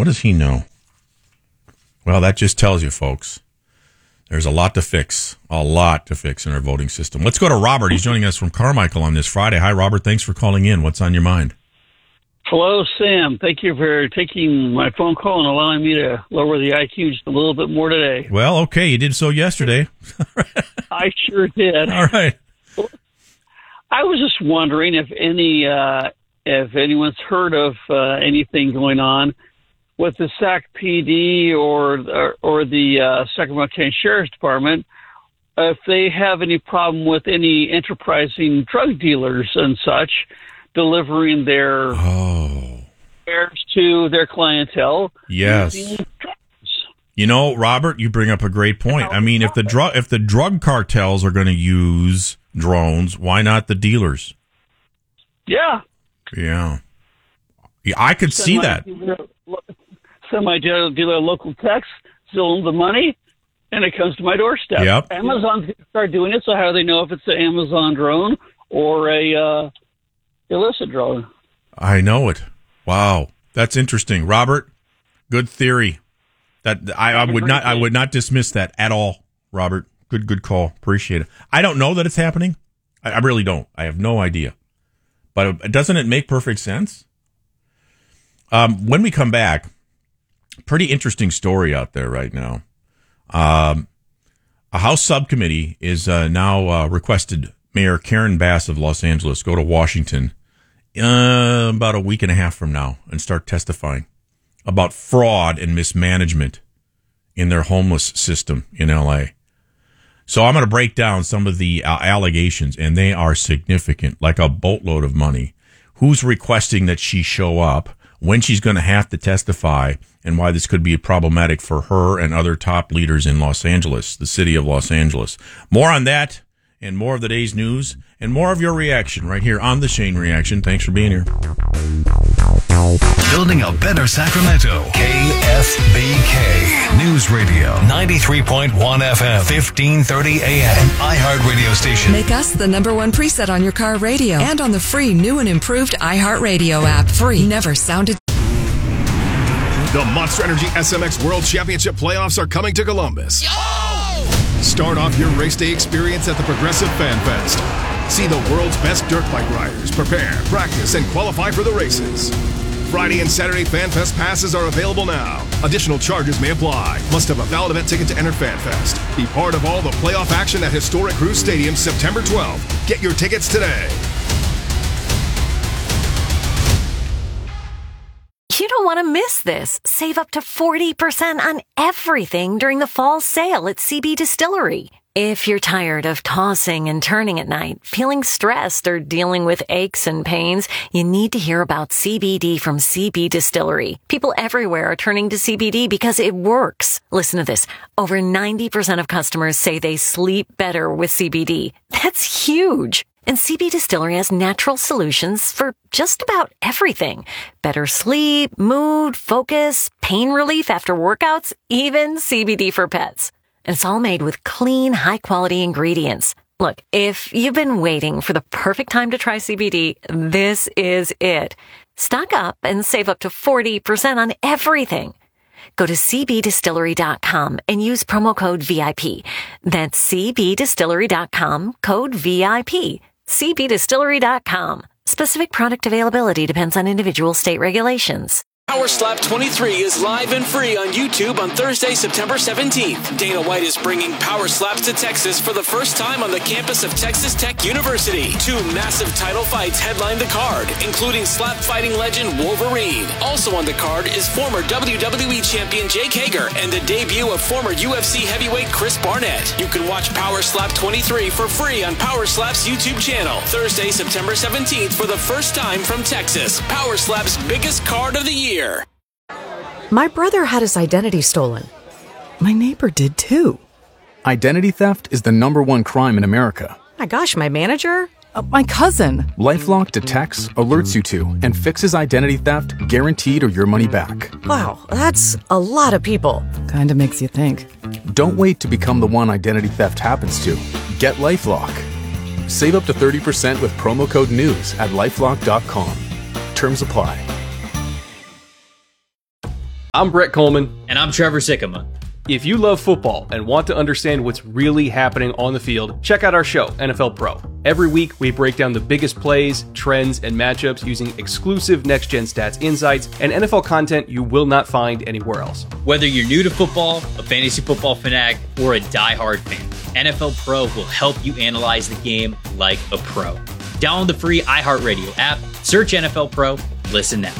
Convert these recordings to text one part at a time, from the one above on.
What does he know? Well, that just tells you, folks, there's a lot to fix in our voting system. Let's go to Robert. He's joining us from Carmichael on this Friday. Hi, Robert. Thanks for calling in. What's on your mind? Hello, Sam. Thank you for taking my phone call and allowing me to lower the IQ just a little bit more today. Well, okay. You did so yesterday. I sure did. All right. I was just wondering if anyone's heard of anything going on with the SAC PD or the Sacramento County Sheriff's Department, if they have any problem with any enterprising drug dealers and such delivering their wares to their clientele. Yes. You know, Robert, you bring up a great point. I mean, if the drug cartels are going to use drones, why not the dealers? Yeah. Yeah, I could see that. Semi-dealer local techs still own the money, and it comes to my doorstep. Yep. Amazon's going to start doing it, so how do they know if it's an Amazon drone or a illicit drone? I know it. Wow, that's interesting, Robert. Good theory. That I would not dismiss that at all, Robert. Good call. Appreciate it. I don't know that it's happening. I really don't. I have no idea. But doesn't it make perfect sense? When we come back, pretty interesting story out there right now. A House subcommittee is now requested Mayor Karen Bass of Los Angeles go to Washington about a week and a half from now and start testifying about fraud and mismanagement in their homeless system in L.A. So I'm going to break down some of the allegations, and they are significant, like a boatload of money. Who's requesting that she show up, when she's going to have to testify, and why this could be problematic for her and other top leaders in Los Angeles, the city of Los Angeles. More on that and more of the day's news and more of your reaction right here on The Shane Reaction. Thanks for being here. Building a better Sacramento. KSBK News Radio 93.1 FM 1530 AM and iHeart Radio station. Make us the #1 preset on your car radio and on the free new and improved iHeart Radio app. Free. Never sounded. The Monster Energy SMX World Championship playoffs are coming to Columbus. Start off your race day experience at the Progressive Fan Fest. See the world's best dirt bike riders prepare, practice, and qualify for the races. Friday and Saturday Fan Fest passes are available now. Additional charges may apply. Must have a valid event ticket to enter Fan Fest. Be part of all the playoff action at historic Cruz Stadium September 12th. Get your tickets today. You don't want to miss this. Save up to 40% on everything during the fall sale at CB Distillery. If you're tired of tossing and turning at night, feeling stressed, or dealing with aches and pains, you need to hear about CBD from CB Distillery. People everywhere are turning to CBD because it works. Listen to this. Over 90% of customers say they sleep better with CBD. That's huge. And CB Distillery has natural solutions for just about everything. Better sleep, mood, focus, pain relief after workouts, even CBD for pets. And it's all made with clean, high-quality ingredients. Look, if you've been waiting for the perfect time to try CBD, this is it. Stock up and save up to 40% on everything. Go to cbdistillery.com and use promo code VIP. That's cbdistillery.com, code VIP. cbdistillery.com. Specific product availability depends on individual state regulations. Power Slap 23 is live and free on YouTube on Thursday, September 17th. Dana White is bringing Power Slaps to Texas for the first time on the campus of Texas Tech University. 2 massive title fights headline the card, including slap fighting legend Wolverine. Also on the card is former WWE champion Jake Hager and the debut of former UFC heavyweight Chris Barnett. You can watch Power Slap 23 for free on Power Slap's YouTube channel. Thursday, September 17th for the first time from Texas. Power Slap's biggest card of the year. My brother had his identity stolen. My neighbor did too. Identity theft is the #1 crime in America. My gosh, my manager? My cousin. LifeLock detects, alerts you to, and fixes identity theft guaranteed or your money back. Wow, that's a lot of people. Kinda makes you think. Don't wait to become the one identity theft happens to. Get LifeLock. Save up to 30% with promo code NEWS at LifeLock.com. Terms apply. I'm Brett Coleman. And I'm Trevor Sikkema. If you love football and want to understand what's really happening on the field, check out our show, NFL Pro. Every week, we break down the biggest plays, trends, and matchups using exclusive next-gen stats insights and NFL content you will not find anywhere else. Whether you're new to football, a fantasy football fanatic, or a diehard fan, NFL Pro will help you analyze the game like a pro. Download the free iHeartRadio app, search NFL Pro, listen now.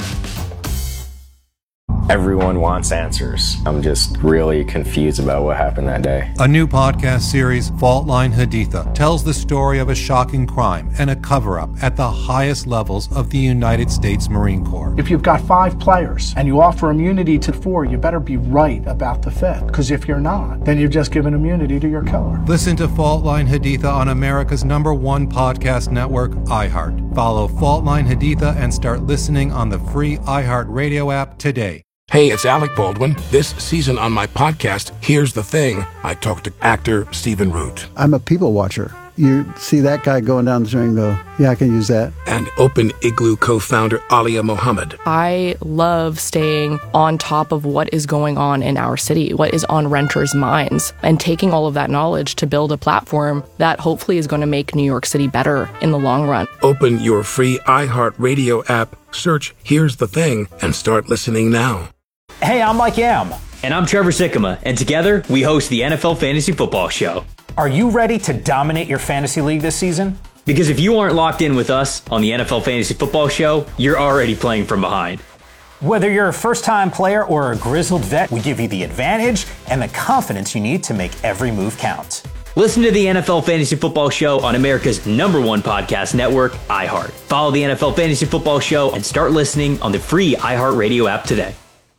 Everyone wants answers. I'm just really confused about what happened that day. A new podcast series, Fault Line Haditha, tells the story of a shocking crime and a cover-up at the highest levels of the United States Marine Corps. If you've got 5 players and you offer immunity to 4, you better be right about the 5th. Because if you're not, then you've just given immunity to your killer. Listen to Fault Line Haditha on America's #1 podcast network, iHeart. Follow Fault Line Haditha and start listening on the free iHeartRadio app today. Hey, it's Alec Baldwin. This season on my podcast, Here's the Thing, I talked to actor Stephen Root. I'm a people watcher. You see that guy going down the street and go, yeah, I can use that. And Open Igloo co-founder Alia Mohammed. I love staying on top of what is going on in our city, what is on renters' minds, and taking all of that knowledge to build a platform that hopefully is going to make New York City better in the long run. Open your free iHeartRadio app, search Here's the Thing, and start listening now. Hey, I'm Mike Yam. And I'm Trevor Sikkema, and together we host the NFL Fantasy Football Show. Are you ready to dominate your fantasy league this season? Because if you aren't locked in with us on the NFL Fantasy Football Show, you're already playing from behind. Whether you're a first-time player or a grizzled vet, we give you the advantage and the confidence you need to make every move count. Listen to the NFL Fantasy Football Show on America's #1 podcast network, iHeart. Follow the NFL Fantasy Football Show and start listening on the free iHeartRadio app today.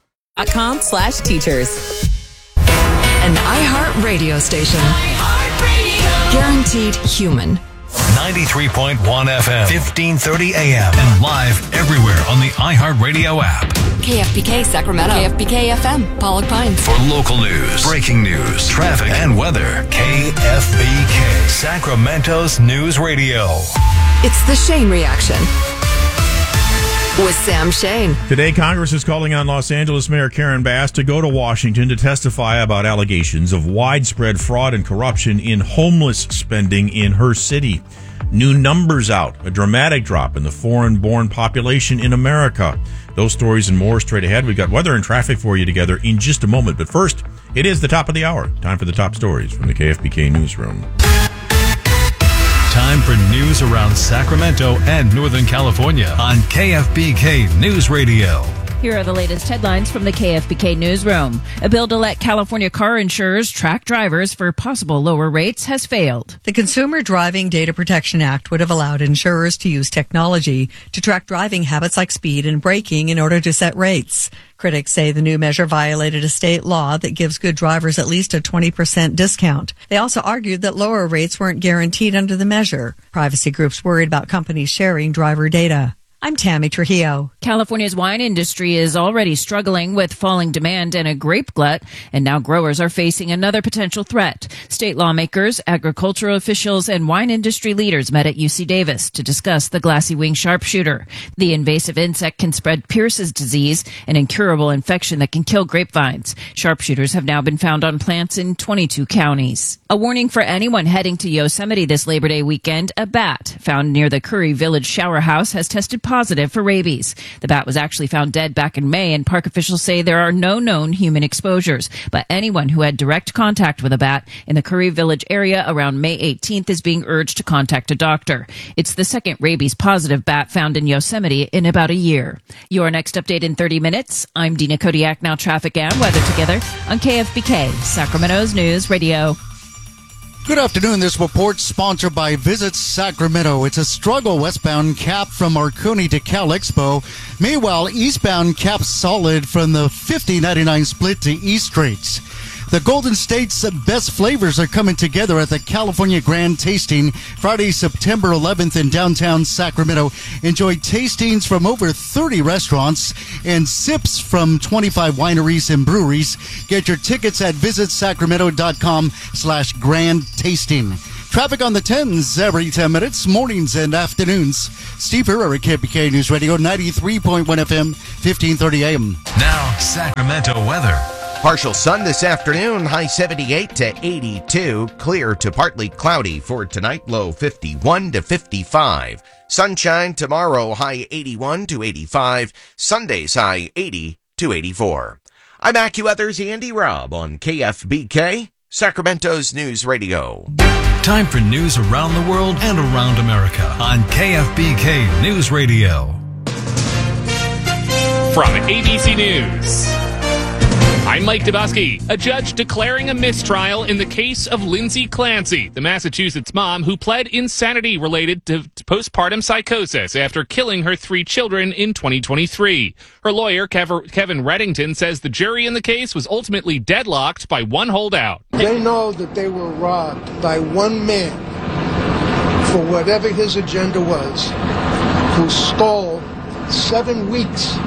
.com/teachers. An iHeart radio station. Guaranteed human. 93.1 FM, 1530 AM, and live everywhere on the iHeartRadio app. KFBK Sacramento. KFBK FM, Pollock Pines. For local news, breaking news, traffic, and weather, KFBK, Sacramento's news radio. It's the Shane Reaction with Sam Shane. Today, Congress is calling on Los Angeles Mayor Karen Bass to go to Washington to testify about allegations of widespread fraud and corruption in homeless spending in her city. New numbers out, a dramatic drop in the foreign-born population in America. Those stories and more straight ahead. We've got weather and traffic for you together in just a moment. But first, it is the top of the hour. Time for the top stories from the KFBK Newsroom. Time for news around Sacramento and Northern California on KFBK News Radio. Here are the latest headlines from the KFBK Newsroom. A bill to let California car insurers track drivers for possible lower rates has failed. The Consumer Driving Data Protection Act would have allowed insurers to use technology to track driving habits like speed and braking in order to set rates. Critics say the new measure violated a state law that gives good drivers at least a 20% discount. They also argued that lower rates weren't guaranteed under the measure. Privacy groups worried about companies sharing driver data. I'm Tammy Trujillo. California's wine industry is already struggling with falling demand and a grape glut, and now growers are facing another potential threat. State lawmakers, agricultural officials, and wine industry leaders met at UC Davis to discuss the glassy wing sharpshooter. The invasive insect can spread Pierce's disease, an incurable infection that can kill grapevines. Sharpshooters have now been found on plants in 22 counties. A warning for anyone heading to Yosemite this Labor Day weekend: a bat found near the Curry Village shower house has tested positive for rabies. The bat was actually found dead back in May, and park officials say there are no known human exposures. But anyone who had direct contact with a bat in the Curry Village area around May 18th is being urged to contact a doctor. It's the second rabies-positive bat found in Yosemite in about a year. Your next update in 30 minutes. I'm Dina Kodiak. Now traffic and weather together on KFBK, Sacramento's News Radio. Good afternoon. This report sponsored by Visit Sacramento. It's a struggle westbound cap from Marconi to Cal Expo. Meanwhile, eastbound cap solid from the 50-99 split to East Streets. The Golden State's best flavors are coming together at the California Grand Tasting Friday, September 11th in downtown Sacramento. Enjoy tastings from over 30 restaurants and sips from 25 wineries and breweries. Get your tickets at visitsacramento.com/grand tasting. Traffic on the 10s every 10 minutes, mornings and afternoons. Steve Herrera, KFBK News Radio, 93.1 FM, 1530 AM. Now, Sacramento weather. Partial sun this afternoon, high 78 to 82. Clear to partly cloudy for tonight, low 51 to 55. Sunshine tomorrow, high 81 to 85. Sunday's high 80 to 84. I'm AccuWeather's Andy Robb on KFBK, Sacramento's News Radio. Time for news around the world and around America on KFBK News Radio. From ABC News, I'm Mike Dubosky. A judge declaring a mistrial in the case of Lindsay Clancy, the Massachusetts mom who pled insanity related to postpartum psychosis after killing her 3 children in 2023. Her lawyer, Kevin Reddington, says the jury in the case was ultimately deadlocked by one holdout. They know that they were robbed by one man for whatever his agenda was, who stole 7 weeks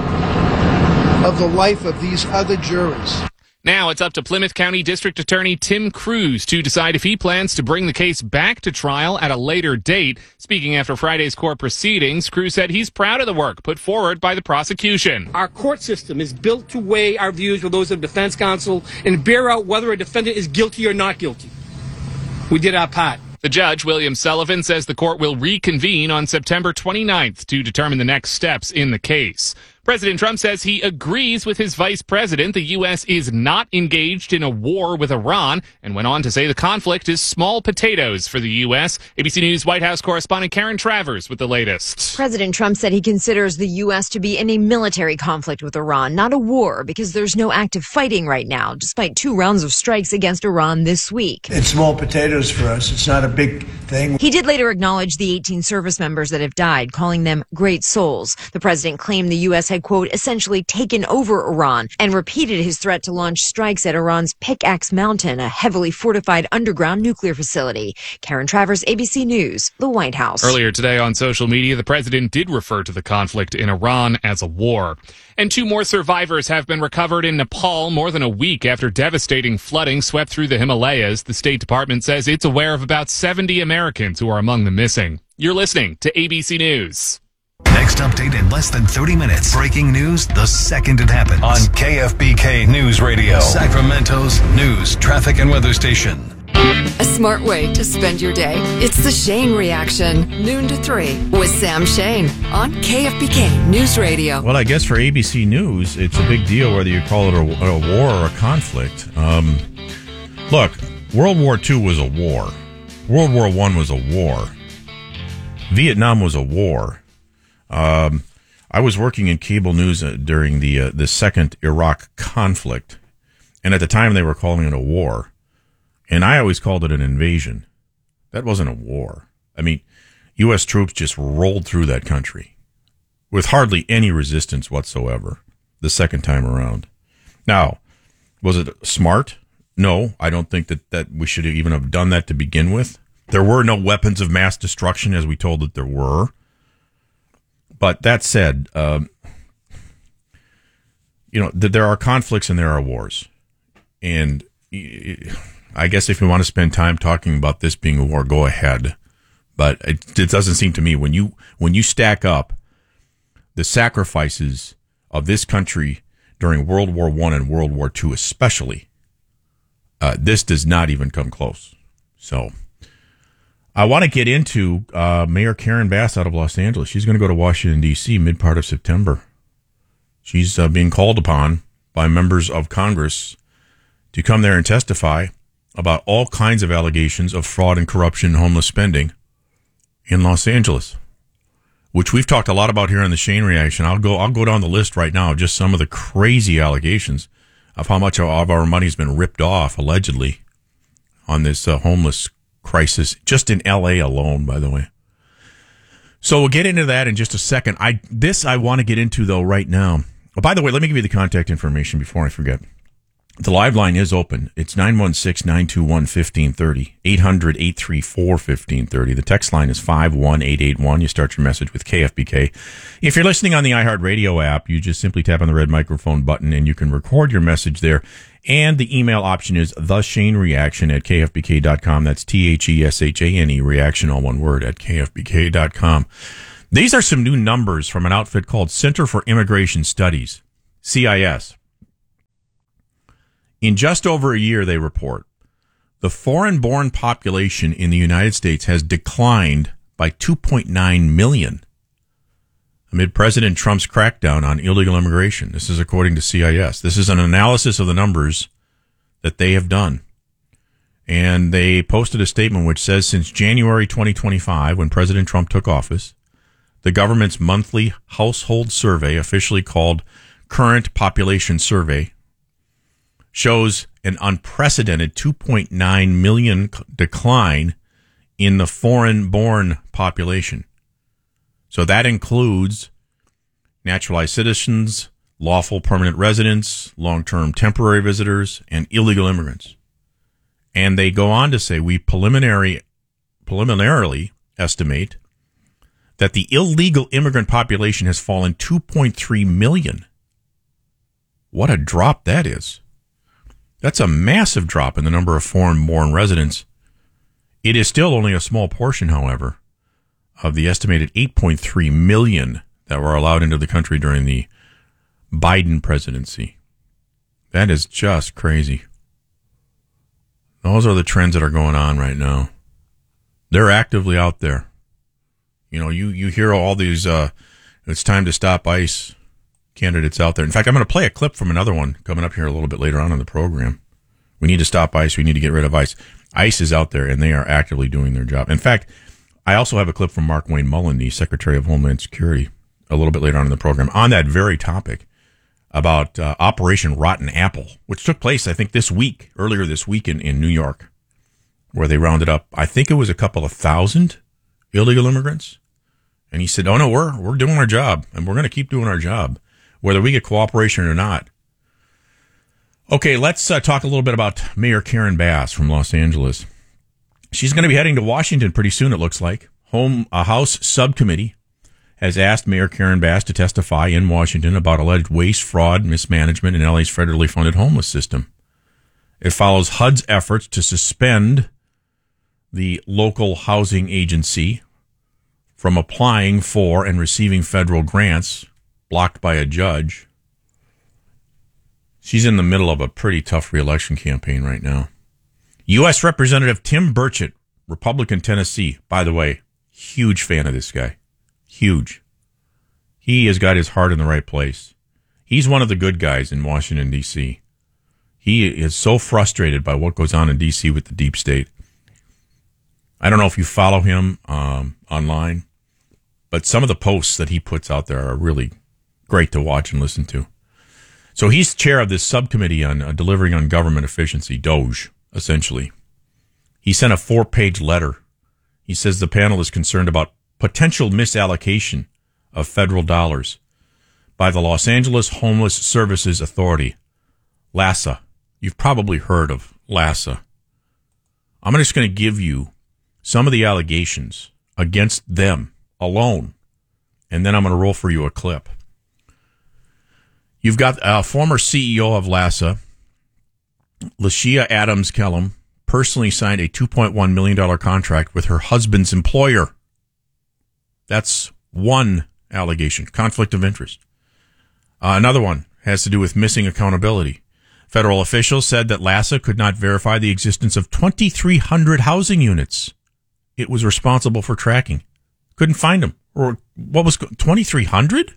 of the life of these other jurors. Now it's up to Plymouth County District Attorney Tim Cruz to decide if he plans to bring the case back to trial at a later date. Speaking after Friday's court proceedings, Cruz said he's proud of the work put forward by the prosecution. Our court system is built to weigh our views with those of defense counsel and bear out whether a defendant is guilty or not guilty. We did our part. The judge, William Sullivan, says the court will reconvene on September 29th to determine the next steps in the case. President Trump says he agrees with his vice president the U.S. is not engaged in a war with Iran, and went on to say the conflict is small potatoes for the U.S. ABC News White House correspondent Karen Travers with the latest. President Trump said he considers the U.S. to be in a military conflict with Iran, not a war, because there's no active fighting right now, despite 2 rounds of strikes against Iran this week. It's small potatoes for us. It's not a big thing. He did later acknowledge the 18 service members that have died, calling them great souls. The president claimed the U.S. had, quote, essentially taken over Iran, and repeated his threat to launch strikes at Iran's Pickaxe Mountain, a heavily fortified underground nuclear facility. Karen Travers, ABC News, the White House. Earlier today on social media, the president did refer to the conflict in Iran as a war. And 2 more survivors have been recovered in Nepal more than a week after devastating flooding swept through the Himalayas. The State Department says it's aware of about 70 Americans who are among the missing. You're listening to ABC News. Next update in less than 30 minutes. Breaking news the second it happens. On KFBK News Radio, Sacramento's news, traffic, and weather station. A smart way to spend your day. It's the Shane Reaction, noon to 3 with Sam Shane on KFBK News Radio. Well, I guess for ABC News, it's a big deal whether you call it a war or a conflict. Look, World War II was a war. World War I was a war. Vietnam was a war. I was working in cable news during the second Iraq conflict, and at the time they were calling it a war, and I always called it an invasion. That wasn't a war. I mean, U.S. troops just rolled through that country with hardly any resistance whatsoever the second time around. Now, was it smart? No, I don't think that we should even have done that to begin with. There were no weapons of mass destruction, as we told that there were. But that said, there are conflicts and there are wars. And I guess if you want to spend time talking about this being a war, go ahead. But it doesn't seem to me when you stack up the sacrifices of this country during World War I and World War II especially, this does not even come close. So I want to get into Mayor Karen Bass out of Los Angeles. She's going to go to Washington, D.C. mid-part of September. She's being called upon by members of Congress to come there and testify about all kinds of allegations of fraud and corruption and homeless spending in Los Angeles, which we've talked a lot about here on the Shane Reaction. I'll go down the list right now, just some of the crazy allegations of how much of our money's been ripped off, allegedly, on this homeless crisis, just in L.A. alone, by the way. So we'll get into that in just a second. I want to get into, though, right now. Oh, by the way, let me give you the contact information before I forget. The live line is open. It's 916-921-1530, 800-834-1530. The text line is 51881. You start your message with KFBK. If you're listening on the iHeartRadio app, you just simply tap on the red microphone button and you can record your message there. And the email option is theshanereaction@kfbk.com. That's THESHANE, reaction, all one word, at kfbk.com. These are some new numbers from an outfit called Center for Immigration Studies, CIS. In just over a year, they report, the foreign-born population in the United States has declined by 2.9 million amid President Trump's crackdown on illegal immigration. This is according to CIS. This is an analysis of the numbers that they have done. And they posted a statement which says since January 2025, when President Trump took office, the government's monthly household survey, officially called Current Population Survey, shows an unprecedented 2.9 million decline in the foreign-born population. So that includes naturalized citizens, lawful permanent residents, long-term temporary visitors, and illegal immigrants. And they go on to say, we preliminarily estimate that the illegal immigrant population has fallen 2.3 million. What a drop that is. That's a massive drop in the number of foreign-born residents. It is still only a small portion, however, of the estimated 8.3 million that were allowed into the country during the Biden presidency. That is just crazy. Those are the trends that are going on right now. They're actively out there. You know, you hear all these, it's time to stop ICE candidates out there. In fact, I'm going to play a clip from another one coming up here a little bit later on in the program. We need to stop ICE. We need to get rid of ICE. ICE is out there, and they are actively doing their job. In fact, I also have a clip from Mark Wayne Mullen, the Secretary of Homeland Security, a little bit later on in the program, on that very topic about Operation Rotten Apple, which took place, I think, earlier this week in New York, where they rounded up, I think it was a couple of thousand illegal immigrants. And he said, oh, no, we're doing our job, and we're going to keep doing our job, whether we get cooperation or not. Okay, let's talk a little bit about Mayor Karen Bass from Los Angeles. She's going to be heading to Washington pretty soon, it looks like. A House subcommittee has asked Mayor Karen Bass to testify in Washington about alleged waste, fraud, mismanagement in LA's federally funded homeless system. It follows HUD's efforts to suspend the local housing agency from applying for and receiving federal grants, blocked by a judge. She's in the middle of a pretty tough reelection campaign right now. U.S. Representative Tim Burchett, Republican Tennessee, by the way, huge fan of this guy. Huge. He has got his heart in the right place. He's one of the good guys in Washington, D.C. He is so frustrated by what goes on in D.C. with the deep state. I don't know if you follow him online, but some of the posts that he puts out there are really great to watch and listen to. So he's chair of this subcommittee on delivering on government efficiency, DOGE, essentially. He sent a 4-page letter. He says the panel is concerned about potential misallocation of federal dollars by the Los Angeles Homeless Services Authority, LAHSA. You've probably heard of LAHSA. I'm just going to give you some of the allegations against them alone, and then I'm going to roll for you a clip. You've got a former CEO of LAHSA, Lashia Adams Kellum, personally signed a $2.1 million contract with her husband's employer. That's one allegation, conflict of interest. Another one has to do with missing accountability. Federal officials said that LAHSA could not verify the existence of 2,300 housing units it was responsible for tracking. Couldn't find them. Or what was 2,300?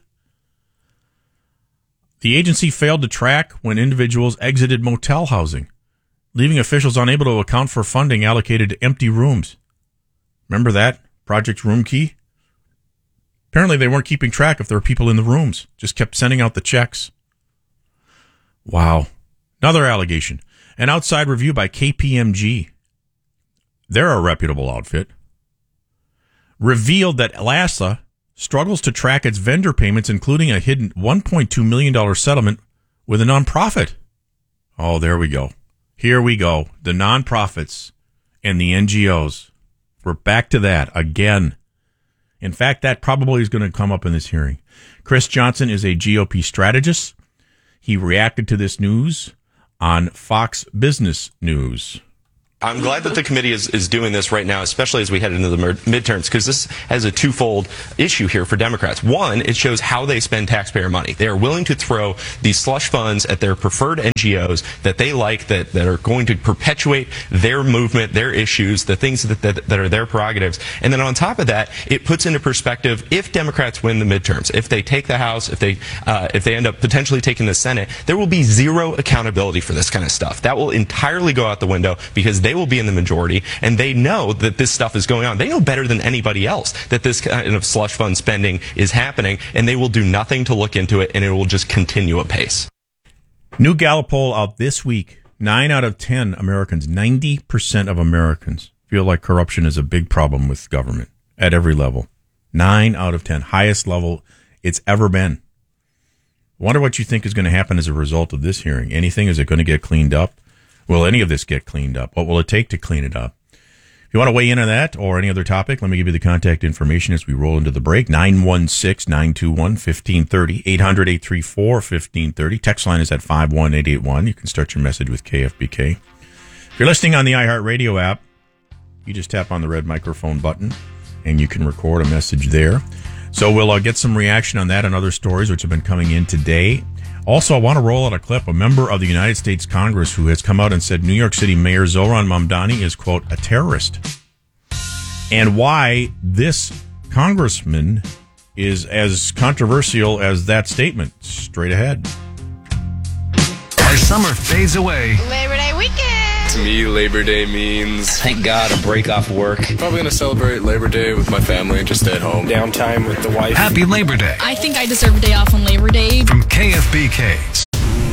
The agency failed to track when individuals exited motel housing, leaving officials unable to account for funding allocated to empty rooms. Remember that? Project Room Key? Apparently they weren't keeping track if there were people in the rooms. Just kept sending out the checks. Wow. Another allegation. An outside review by KPMG, they're a reputable outfit, revealed that LAHSA struggles to track its vendor payments, including a hidden $1.2 million settlement with a nonprofit. Oh, there we go. Here we go. The nonprofits and the NGOs. We're back to that again. In fact, that probably is going to come up in this hearing. Chris Johnson is a GOP strategist. He reacted to this news on Fox Business News. I'm glad that the committee is doing this right now, especially as we head into the midterms, because this has a twofold issue here for Democrats. One, it shows how they spend taxpayer money. They are willing to throw these slush funds at their preferred NGOs that they like, that are going to perpetuate their movement, their issues, the things that are their prerogatives. And then on top of that, it puts into perspective, if Democrats win the midterms, if they take the House, if they end up potentially taking the Senate, there will be zero accountability for this kind of stuff. That will entirely go out the window because they will be in the majority, and they know that this stuff is going on. They know better than anybody else that this kind of slush fund spending is happening, and they will do nothing to look into it, and it will just continue apace. New Gallup poll out this week. 9 out of 10 Americans, 90% of Americans feel like corruption is a big problem with government at every level. 9 out of 10. Highest level it's ever been. Wonder what you think is going to happen as a result of this hearing. Anything? Is it going to get cleaned up? Will any of this get cleaned up? What will it take to clean it up? If you want to weigh in on that or any other topic, let me give you the contact information as we roll into the break. 916-921-1530, 800-834-1530. Text line is at 51881. You can start your message with KFBK. If you're listening on the iHeartRadio app, you just tap on the red microphone button and you can record a message there. So we'll get some reaction on that and other stories which have been coming in today. Also, I want to roll out a clip. A member of the United States Congress who has come out and said New York City Mayor Zohran Mamdani is, quote, a terrorist. And why this congressman is as controversial as that statement. Straight ahead. As summer fades away, Labor Day weekend. To me, Labor Day means, thank God, a break off work. Probably going to celebrate Labor Day with my family and just stay at home. Downtime with the wife. Happy Labor Day. I think I deserve a day off on Labor Day. From KFBK.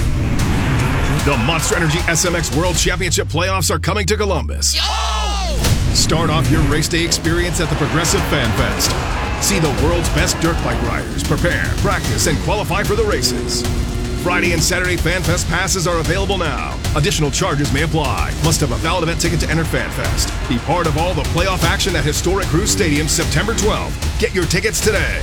The Monster Energy SMX World Championship playoffs are coming to Columbus. Yo! Start off your race day experience at the Progressive Fan Fest. See the world's best dirt bike riders prepare, practice, and qualify for the races. Friday and Saturday Fan Fest passes are available now. Additional charges may apply. Must have a valid event ticket to enter Fan Fest. Be part of all the playoff action at historic Cruise Stadium September 12th. Get your tickets today.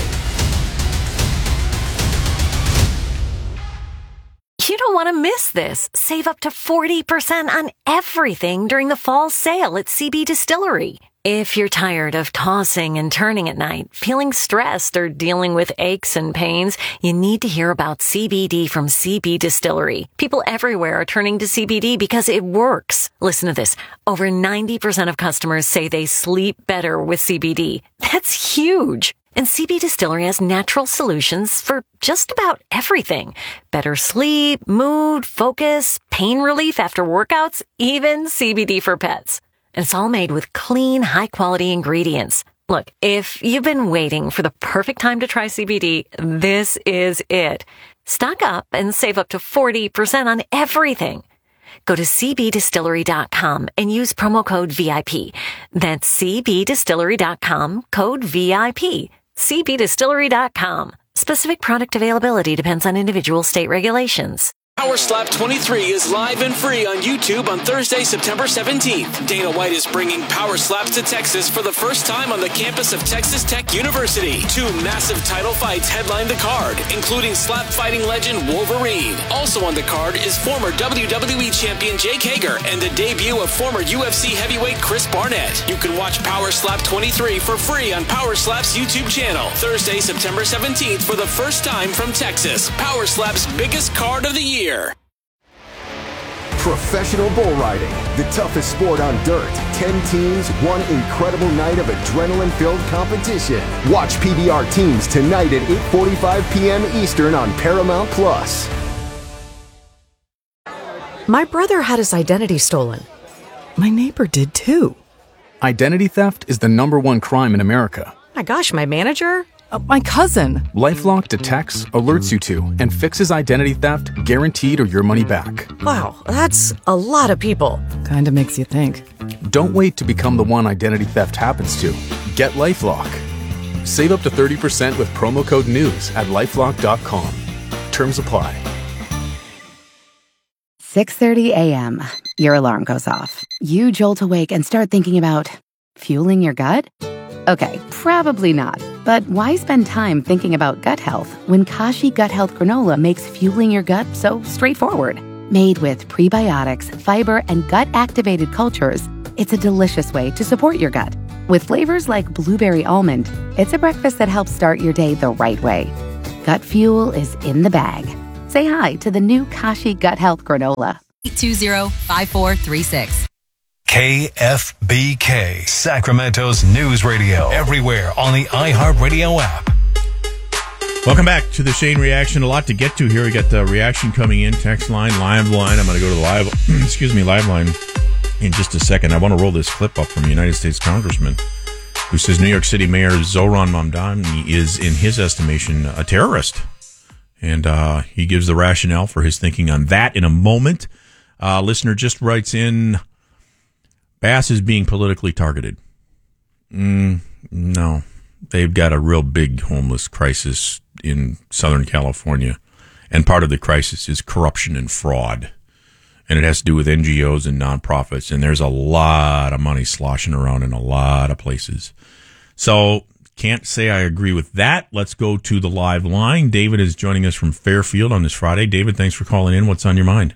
You don't want to miss this. Save up to 40% on everything during the fall sale at CB Distillery. If you're tired of tossing and turning at night, feeling stressed, or dealing with aches and pains, you need to hear about CBD from CB Distillery. People everywhere are turning to CBD because it works. Listen to this. Over 90% of customers say they sleep better with CBD. That's huge. And CB Distillery has natural solutions for just about everything. Better sleep, mood, focus, pain relief after workouts, even CBD for pets. And it's all made with clean, high-quality ingredients. Look, if you've been waiting for the perfect time to try CBD, this is it. Stock up and save up to 40% on everything. Go to cbdistillery.com and use promo code VIP. That's cbdistillery.com, code VIP. cbdistillery.com. Specific product availability depends on individual state regulations. Power Slap 23 is live and free on YouTube on Thursday, September 17th. Dana White is bringing Power Slaps to Texas for the first time on the campus of Texas Tech University. 2 massive title fights headline the card, including slap fighting legend Wolverine. Also on the card is former WWE champion Jake Hager and the debut of former UFC heavyweight Chris Barnett. You can watch Power Slap 23 for free on Power Slap's YouTube channel. Thursday, September 17th for the first time from Texas. Power Slap's biggest card of the year. Professional bull riding, the toughest sport on dirt. 10 teams, one incredible night of adrenaline-filled competition. Watch PBR Teams tonight at 8:45 p.m. Eastern on Paramount+. My brother had his identity stolen. My neighbor did too. Identity theft is the #1 crime in America. My gosh, my manager? My cousin. LifeLock detects, alerts you to, and fixes identity theft guaranteed or your money back. Wow, that's a lot of people. Kinda makes you think. Don't wait to become the one identity theft happens to. Get LifeLock. Save up to 30% with promo code NEWS at LifeLock.com. Terms apply. 6:30 a.m. Your alarm goes off. You jolt awake and start thinking about fueling your gut? Okay, probably not. But why spend time thinking about gut health when Kashi Gut Health Granola makes fueling your gut so straightforward? Made with prebiotics, fiber, and gut-activated cultures, it's a delicious way to support your gut. With flavors like blueberry almond, it's a breakfast that helps start your day the right way. Gut fuel is in the bag. Say hi to the new Kashi Gut Health Granola. 820-5436. KFBK, Sacramento's news radio. Everywhere on the iHeartRadio app. Welcome back to the Shane Reaction. A lot to get to here. We got the reaction coming in, text line, live line. I'm going to go to the live, live line in just a second. I want to roll this clip up from a United States congressman who says New York City Mayor Zohran Mamdani is, in his estimation, a terrorist. And he gives the rationale for his thinking on that in a moment. Listener just writes in, Bass is being politically targeted. No. They've got a real big homeless crisis in Southern California. And part of the crisis is corruption and fraud. And it has to do with NGOs and nonprofits. And there's a lot of money sloshing around in a lot of places. So can't say I agree with that. Let's go to the live line. David is joining us from Fairfield on this Friday. David, thanks for calling in. What's on your mind?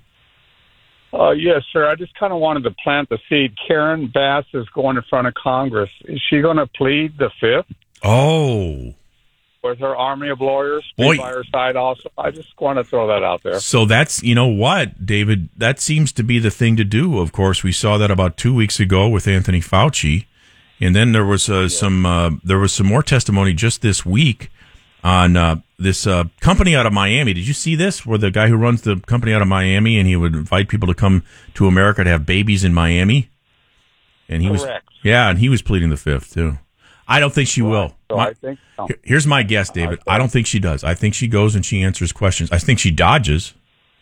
Yes, sir. I just kind of wanted to plant the seed. Karen Bass is going in front of Congress. Is she going to plead the Fifth? Oh. With her army of lawyers by her side also? I just want to throw that out there. So that's, you know what, David, that seems to be the thing to do. Of course, we saw that about 2 weeks ago with Anthony Fauci. And then there was some more testimony just this week on this company out of Miami. Did you see this? Where the guy who runs the company out of Miami, and he would invite people to come to America to have babies in Miami. And he Correct. and he was pleading the Fifth too. I don't think she will. So I think so. Here's my guess, David. I don't think she does. I think she goes and she answers questions. I think she dodges.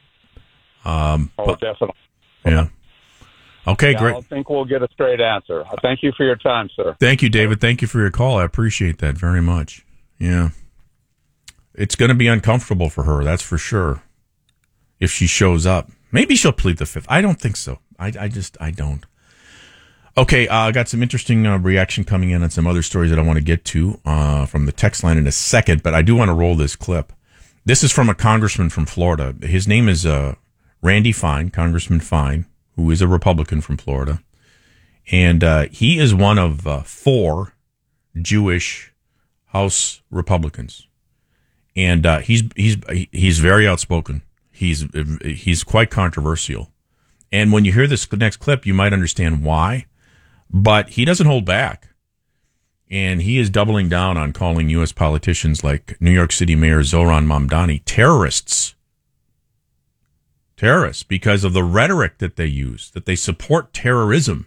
Definitely. Yeah. Okay, great. I think we'll get a straight answer. Thank you for your time, sir. Thank you, David. Thank you for your call. I appreciate that very much. Yeah. It's going to be uncomfortable for her, that's for sure, if she shows up. Maybe she'll plead the Fifth. I don't think so. I don't. Okay, I got some interesting reaction coming in on some other stories that I want to get to from the text line in a second, but I do want to roll this clip. This is from a congressman from Florida. His name is Randy Fine, Congressman Fine, who is a Republican from Florida. And he is one of 4 Jewish House Republicans. And he's very outspoken. He's quite controversial. And when you hear this next clip, you might understand why. But he doesn't hold back. And he is doubling down on calling U.S. politicians like New York City Mayor Zohran Mamdani terrorists. Terrorists, because of the rhetoric that they use, that they support terrorism.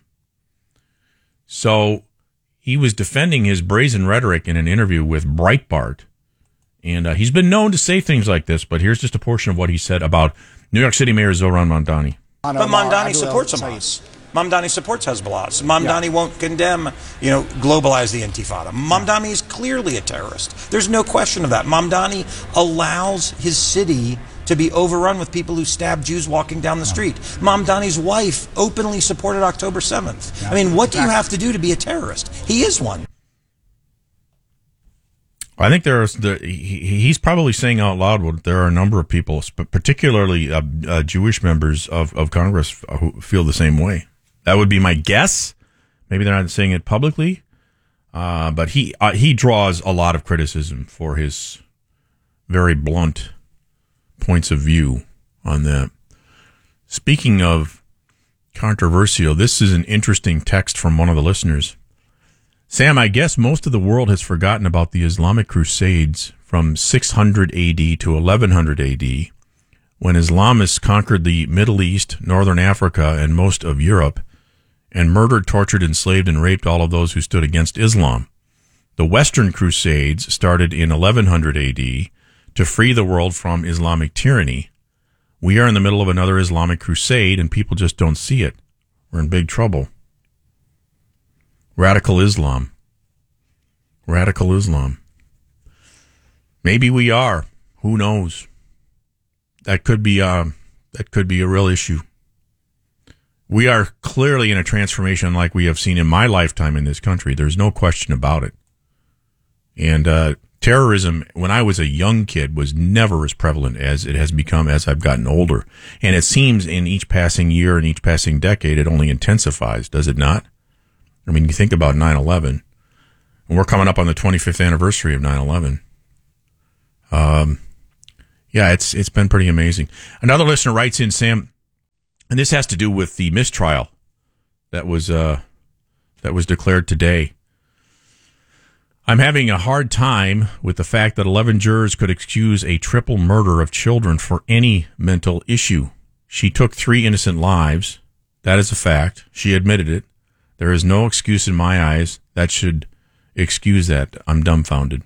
So he was defending his brazen rhetoric in an interview with Breitbart. And he's been known to say things like this, but here's just a portion of what he said about New York City Mayor Zohran Mamdani. But Mamdani supports Hamas. Mamdani supports Hezbollah. So Mamdani won't condemn, globalize the Intifada. Mamdani is clearly a terrorist. There's no question of that. Mamdani allows his city to be overrun with people who stab Jews walking down the street. Mamdani's wife openly supported October 7th. I mean, what do you have to do to be a terrorist? He is one. I think he's probably saying out loud there are a number of people, particularly Jewish members of Congress, who feel the same way. That would be my guess. Maybe they're not saying it publicly, but he draws a lot of criticism for his very blunt points of view on that. Speaking of controversial, this is an interesting text from one of the listeners. Sam, I guess most of the world has forgotten about the Islamic Crusades from 600 AD to 1100 AD, when Islamists conquered the Middle East, Northern Africa, and most of Europe, and murdered, tortured, enslaved, and raped all of those who stood against Islam. The Western Crusades started in 1100 AD to free the world from Islamic tyranny. We are in the middle of another Islamic crusade, and people just don't see it. We're in big trouble. Radical Islam. Radical Islam. Maybe we are. Who knows? That could be that could be a real issue. We are clearly in a transformation like we have seen in my lifetime in this country. There's no question about it. And terrorism, when I was a young kid, was never as prevalent as it has become as I've gotten older. And it seems in each passing year and each passing decade, it only intensifies, does it not? I mean, you think about 9/11, and we're coming up on the 25th anniversary of 9/11. Yeah, it's been pretty amazing. Another listener writes in, Sam, and this has to do with the mistrial that was declared today. I'm having a hard time with the fact that 11 jurors could excuse a triple murder of children for any mental issue. She took 3 innocent lives. That is a fact. She admitted it. There is no excuse in my eyes that should excuse that. I'm dumbfounded.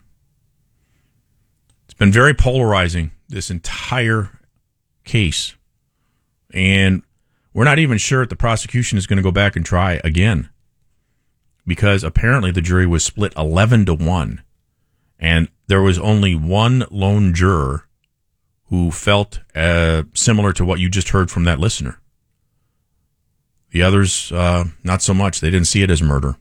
It's been very polarizing, this entire case. And we're not even sure if the prosecution is going to go back and try again, because apparently the jury was split 11-1, and there was only one lone juror who felt similar to what you just heard from that listener. The others, not so much. They didn't see it as murder.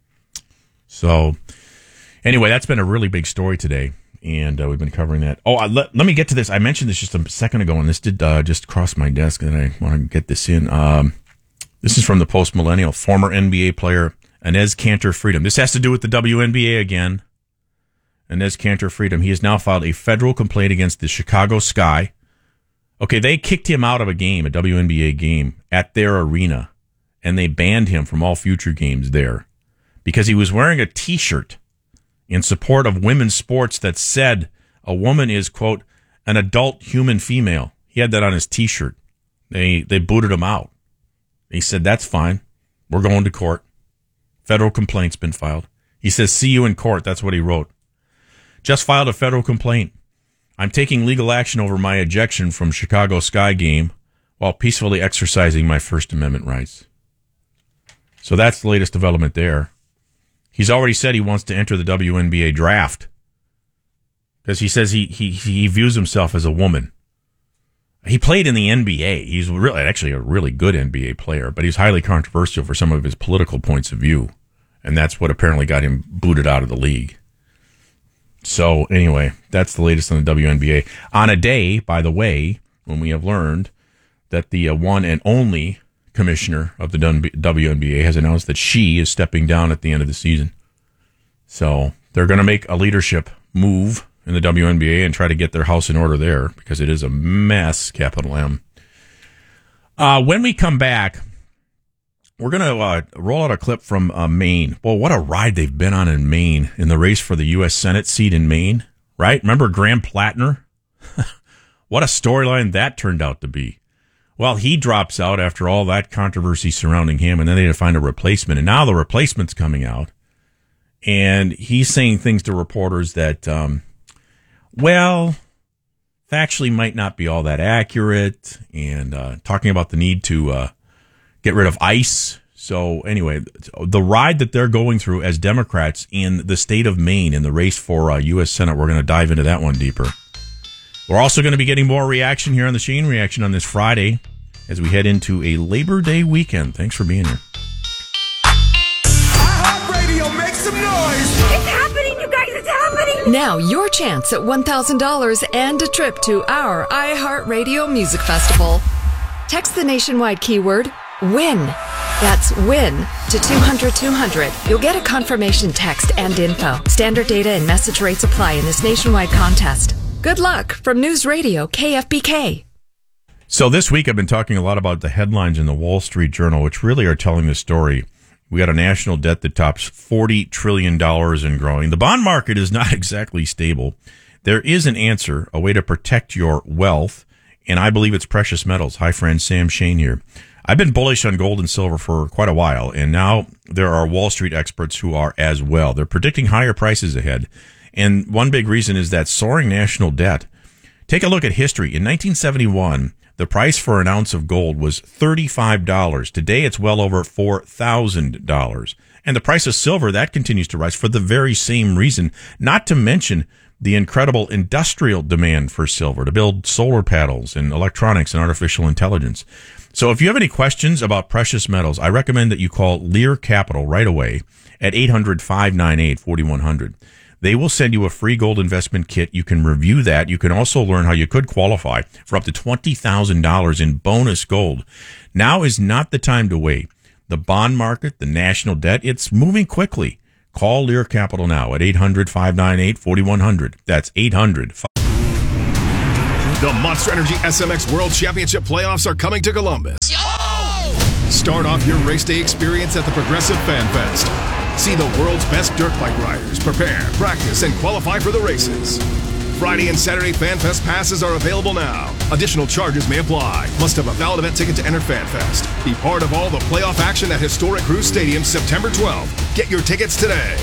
So, anyway, that's been a really big story today, and we've been covering that. Oh, let me get to this. I mentioned this just a second ago, and this did just cross my desk, and I want to get this in. This is from the Post Millennial, former NBA player Enes Kanter Freedom. This has to do with the WNBA again. Enes Kanter Freedom. He has now filed a federal complaint against the Chicago Sky. Okay, they kicked him out of a game, a WNBA game, at their arena, and they banned him from all future games there because he was wearing a T-shirt in support of women's sports that said a woman is, quote, an adult human female. He had that on his T-shirt. They booted him out. He said, that's fine. We're going to court. Federal complaint's been filed. He says, see you in court. That's what he wrote. Just filed a federal complaint. I'm taking legal action over my ejection from Chicago Sky game while peacefully exercising my First Amendment rights. So that's the latest development there. He's already said he wants to enter the WNBA draft because he says he views himself as a woman. He played in the NBA. He's actually a really good NBA player, but he's highly controversial for some of his political points of view, and that's what apparently got him booted out of the league. So anyway, that's the latest on the WNBA. On a day, by the way, when we have learned that the one and only commissioner of the WNBA has announced that she is stepping down at the end of the season. So they're going to make a leadership move in the WNBA and try to get their house in order there because it is a mess, capital M. When we come back, we're going to roll out a clip from Maine. Well, what a ride they've been on in Maine in the race for the U.S. Senate seat in Maine, right? Remember Graham Plattner? What a storyline that turned out to be. Well, he drops out after all that controversy surrounding him, and then they had to find a replacement. And now the replacement's coming out, and he's saying things to reporters that, well, factually might not be all that accurate, and talking about the need to get rid of ICE. So anyway, the ride that they're going through as Democrats in the state of Maine in the race for U.S. Senate, we're going to dive into that one deeper. We're also going to be getting more reaction here on the Shane Reaction on this Friday as we head into a Labor Day weekend. Thanks for being here. iHeartRadio, make some noise! It's happening, you guys, it's happening! Now your chance at $1,000 and a trip to our iHeartRadio Music Festival. Text the nationwide keyword, WIN. That's WIN to 200-200. You'll get a confirmation text and info. Standard data and message rates apply in this nationwide contest. Good luck from News Radio KFBK. So this week I've been talking a lot about the headlines in the Wall Street Journal, which really are telling the story. We got a national debt that tops $40 trillion and growing. The bond market is not exactly stable. There is an answer, a way to protect your wealth, and I believe it's precious metals. Hi, friend, Sam Shane here. I've been bullish on gold and silver for quite a while, and now there are Wall Street experts who are as well. They're predicting higher prices ahead. And one big reason is that soaring national debt. Take a look at history. In 1971, the price for an ounce of gold was $35. Today, it's well over $4,000. And the price of silver, that continues to rise for the very same reason. Not to mention the incredible industrial demand for silver to build solar panels and electronics and artificial intelligence. So if you have any questions about precious metals, I recommend that you call Lear Capital right away at 800-598-4100. They will send you a free gold investment kit. You can review that. You can also learn how you could qualify for up to $20,000 in bonus gold. Now is not the time to wait. The bond market, the national debt, it's moving quickly. Call Lear Capital now at 800-598-4100. That's 800. The Monster Energy SMX World Championship playoffs are coming to Columbus. Start off your race day experience at the Progressive Fan Fest. See the world's best dirt bike riders prepare, practice, and qualify for the races. Friday and Saturday Fan Fest passes are available now. Additional charges may apply. Must have a valid event ticket to enter Fan Fest. Be part of all the playoff action at Historic Cruise Stadium September 12th. Get your tickets today.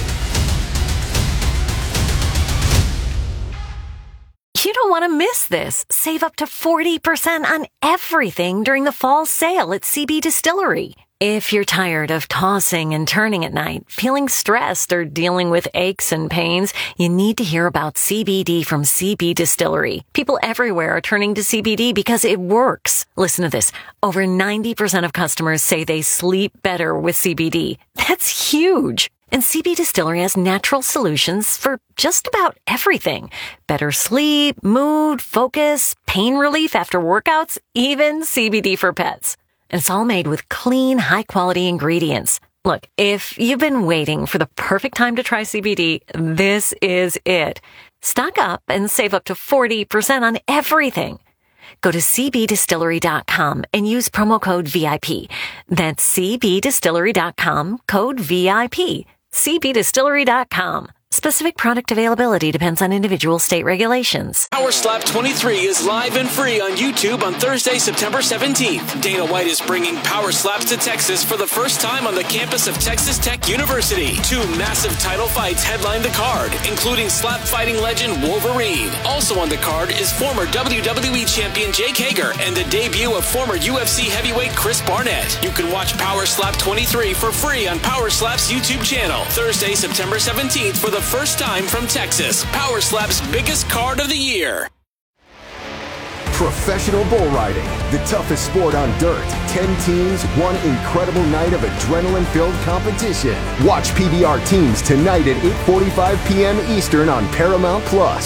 You don't want to miss this. Save up to 40% on everything during the fall sale at CB Distillery. If you're tired of tossing and turning at night, feeling stressed, or dealing with aches and pains, you need to hear about CBD from CB Distillery. People everywhere are turning to CBD because it works. Listen to this. Over 90% of customers say they sleep better with CBD. That's huge. And CB Distillery has natural solutions for just about everything. Better sleep, mood, focus, pain relief after workouts, even CBD for pets. And it's all made with clean, high-quality ingredients. Look, if you've been waiting for the perfect time to try CBD, this is it. Stock up and save up to 40% on everything. Go to cbdistillery.com and use promo code VIP. That's cbdistillery.com, code VIP. cbdistillery.com. Specific product availability depends on individual state regulations. Power Slap 23 is live and free on YouTube on Thursday, September 17th. Dana White is bringing Power Slaps to Texas for the first time on the campus of Texas Tech University. 2 massive title fights headline the card, including slap fighting legend Wolverine. Also on the card is former WWE champion Jake Hager and the debut of former UFC heavyweight Chris Barnett. You can watch Power Slap 23 for free on Power Slap's YouTube channel. Thursday, September 17th for the first time from Texas. Power Slap's biggest card of the year. Professional bull riding, the toughest sport on dirt. 10 teams, one incredible night of adrenaline-filled competition. Watch PBR teams tonight at 8:45 p.m. Eastern on Paramount+.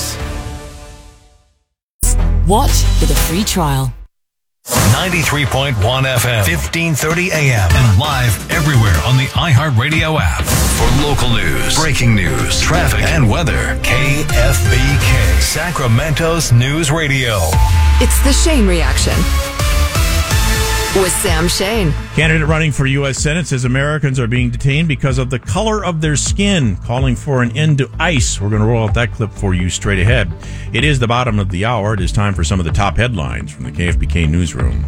Watch with a free trial. 93.1 FM, 1530 AM, and live everywhere on the iHeartRadio app. For local news, breaking news, traffic, and weather, KFBK, Sacramento's News Radio. It's the Shane Reaction with Sam Shane. Candidate running for U.S. Senate says Americans are being detained because of the color of their skin, calling for an end to ICE. We're going to roll out that clip for you straight ahead. It is the bottom of the hour. It is time for some of the top headlines from the KFBK Newsroom.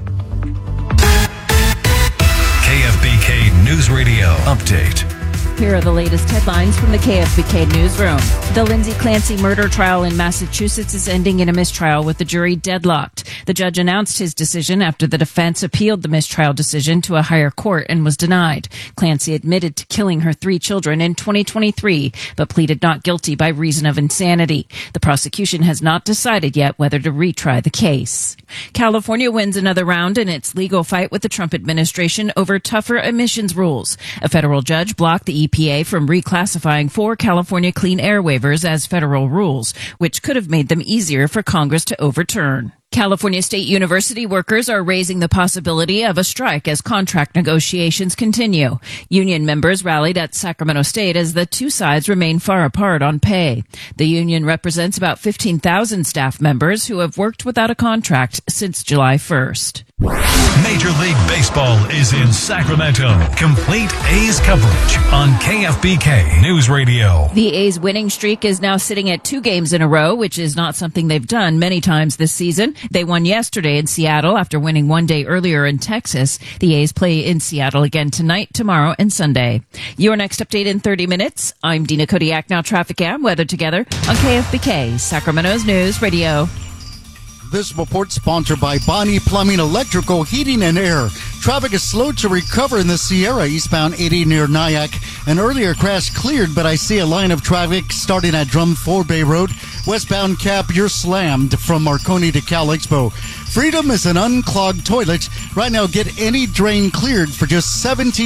KFBK News Radio Update. Here are the latest headlines from the KFBK Newsroom. The Lindsay Clancy murder trial in Massachusetts is ending in a mistrial with the jury deadlocked. The judge announced his decision after the defense appealed the mistrial decision to a higher court and was denied. Clancy admitted to killing her 3 children in 2023, but pleaded not guilty by reason of insanity. The prosecution has not decided yet whether to retry the case. California wins another round in its legal fight with the Trump administration over tougher emissions rules. A federal judge blocked the EPA from reclassifying 4 California clean air waivers as federal rules, which could have made them easier for Congress to overturn. California State University workers are raising the possibility of a strike as contract negotiations continue. Union members rallied at Sacramento State as the two sides remain far apart on pay. The union represents about 15,000 staff members who have worked without a contract since July 1st. Major League Baseball is in Sacramento. Complete A's coverage on KFBK News Radio. The A's winning streak is now sitting at 2 games in a row, which is not something they've done many times this season. They won yesterday in Seattle after winning one day earlier in Texas. The A's play in Seattle again tonight, tomorrow, and Sunday. Your next update in 30 minutes. I'm Dina Kodiak. Now traffic and weather together on KFBK, Sacramento's News Radio. This report sponsored by Bonnie Plumbing, Electrical, Heating, and Air. Traffic is slow to recover in the Sierra, eastbound 80 near Nyack. An earlier crash cleared, but I see a line of traffic starting at Drum 4 Bay Road. Westbound Cap, you're slammed from Marconi to Cal Expo. Freedom is an unclogged toilet. Right now, get any drain cleared for just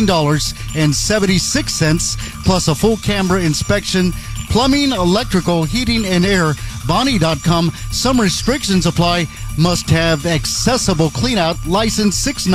$17.76, plus a full camera inspection. Plumbing, electrical, heating, and air. Bonnie.com. Some restrictions apply. Must have accessible cleanout. License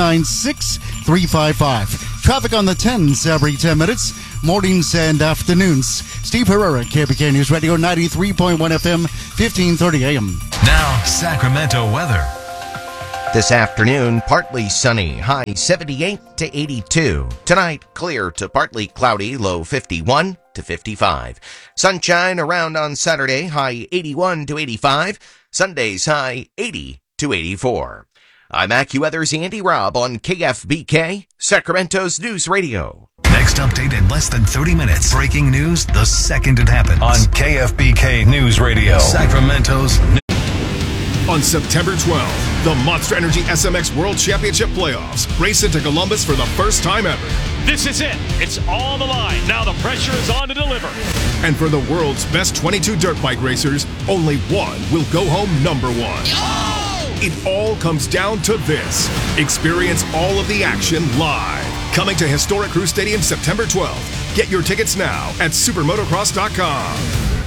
696355. Traffic on the 10s every 10 minutes. Mornings and afternoons. Steve Herrera, KFBK News Radio 93.1 FM, 1530 AM. Now, Sacramento weather. This afternoon, partly sunny, high 78 to 82. Tonight, clear to partly cloudy, low 51 to 55. Sunshine around on Saturday, high 81 to 85. Sunday's high 80 to 84. I'm AccuWeather's Andy Robb on KFBK, Sacramento's News Radio. Next update in less than 30 minutes. Breaking news the second it happens. On KFBK News Radio, Sacramento's. On September 12th, the Monster Energy SMX World Championship Playoffs race into Columbus for the first time ever. This is it. It's on the line. Now the pressure is on to deliver. And for the world's best 22 dirt bike racers, only one will go home number one. It all comes down to this. Experience all of the action live. Coming to historic Crew Stadium September 12th. Get your tickets now at supermotocross.com.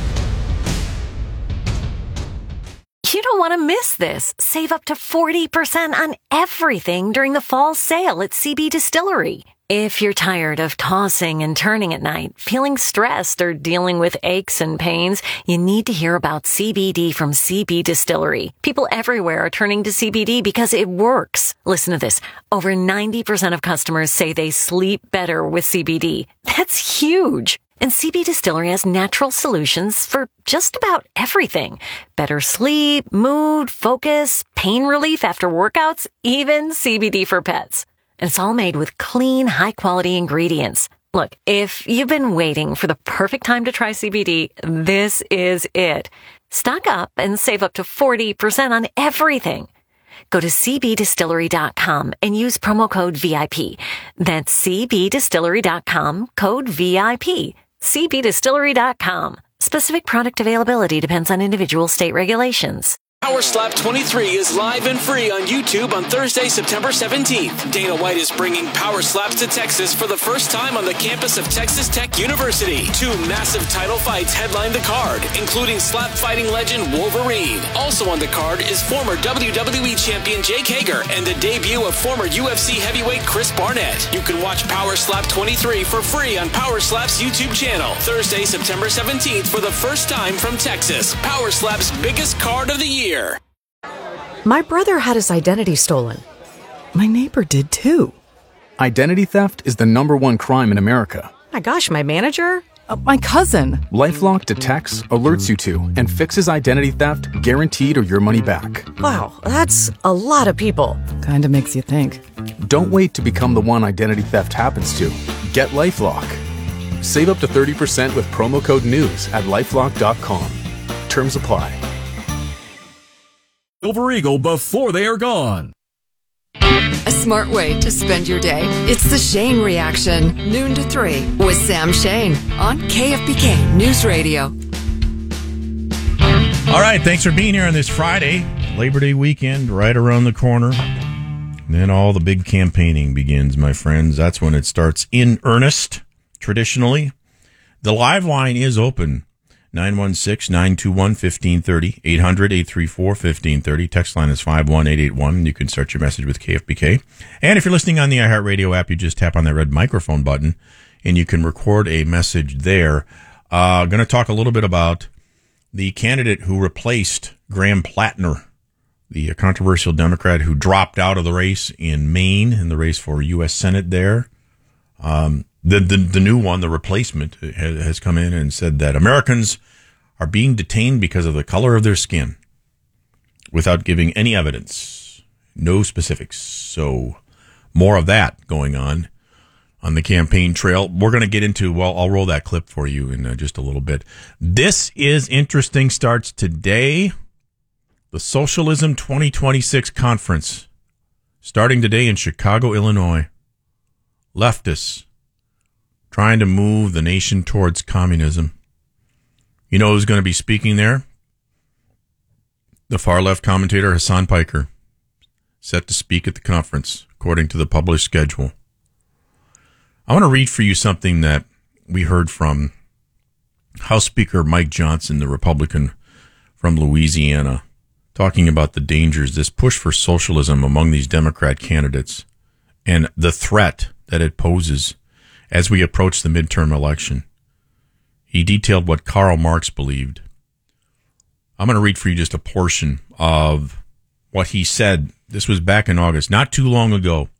You don't want to miss this. Save up to 40% on everything during the fall sale at CB Distillery. If you're tired of tossing and turning at night, feeling stressed, or dealing with aches and pains, you need to hear about CBD from CB Distillery. People everywhere are turning to CBD because it works. Listen to this. Over 90% of customers say they sleep better with CBD. That's huge. And CB Distillery has natural solutions for just about everything. Better sleep, mood, focus, pain relief after workouts, even CBD for pets. And it's all made with clean, high-quality ingredients. Look, if you've been waiting for the perfect time to try CBD, this is it. Stock up and save up to 40% on everything. Go to cbdistillery.com and use promo code VIP. That's cbdistillery.com, code VIP. cbdistillery.com. Specific product availability depends on individual state regulations. Power Slap 23 is live and free on YouTube on Thursday, September 17th. Dana White is bringing Power Slaps to Texas for the first time on the campus of Texas Tech University. 2 massive title fights headline the card, including slap fighting legend Wolverine. Also on the card is former WWE champion Jake Hager and the debut of former UFC heavyweight Chris Barnett. You can watch Power Slap 23 for free on Power Slap's YouTube channel. Thursday, September 17th for the first time from Texas. Power Slap's biggest card of the year. My brother had his identity stolen. My neighbor did too. Identity theft is the #1 crime in America. My gosh, my manager? My cousin. LifeLock detects, alerts you to, and fixes identity theft guaranteed or your money back. Wow, that's a lot of people. Kinda makes you think. Don't wait to become the one identity theft happens to. Get LifeLock. Save up to 30% with promo code NEWS at lifelock.com. Terms apply. Silver Eagle before they are gone. A smart way to spend your day. It's the Shane Reaction, noon to 3 with Sam Shane on KFBK News Radio. All right, thanks for being here on this Friday. Labor Day weekend right around the corner. And then all the big campaigning begins, my friends. That's when it starts in earnest, traditionally. The live line is open. 916-921-1530, 800-834-1530. Text line is 51881. You can start your message with KFBK. And if you're listening on the iHeartRadio app, you just tap on that red microphone button, and you can record a message there. Going to talk a little bit about the candidate who replaced Graham Plattner, the controversial Democrat who dropped out of the race in Maine, in the race for U.S. Senate there. The new one, the replacement, has come in and said that Americans are being detained because of the color of their skin without giving any evidence, no specifics. So more of that going on the campaign trail. We're going to get into, well, I'll roll that clip for you in just a little bit. This is interesting. Starts today. The Socialism 2026 conference starting today in Chicago, Illinois. Leftists trying to move the nation towards communism. You know who's going to be speaking there? The far-left commentator Hassan Piker, set to speak at the conference, according to the published schedule. I want to read for you something that we heard from House Speaker Mike Johnson, the Republican from Louisiana, talking about the dangers, this push for socialism among these Democrat candidates, and the threat that it poses as we approach the midterm election. He detailed what Karl Marx believed. I'm going to read for you just a portion of what he said. This was back in August, not too long ago.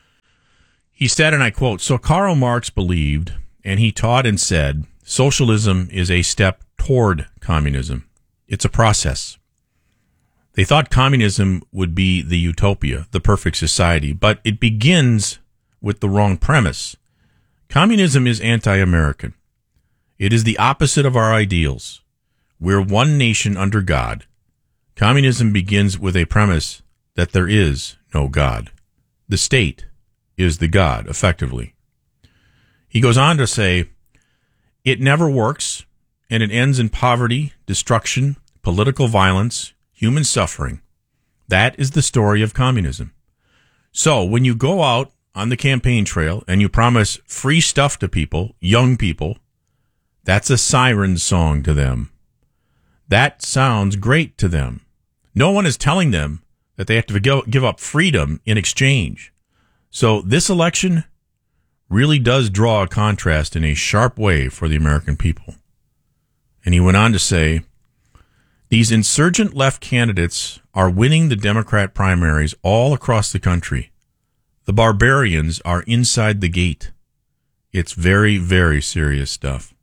He said, and I quote, "So Karl Marx believed, and he taught and said, socialism is a step toward communism. It's a process. They thought communism would be the utopia, the perfect society, but it begins with the wrong premise. Communism is anti-American. It is the opposite of our ideals. We're one nation under God. Communism begins with a premise that there is no God. The state is the God, effectively." He goes on to say, "It never works, and it ends in poverty, destruction, political violence, human suffering. That is the story of communism. So when you go out on the campaign trail and you promise free stuff to people, young people, that's a siren song to them. That sounds great to them. No one is telling them that they have to give up freedom in exchange. So this election really does draw a contrast in a sharp way for the American people." And he went on to say, "These insurgent left candidates are winning the Democrat primaries all across the country. The barbarians are inside the gate. It's very, very serious stuff."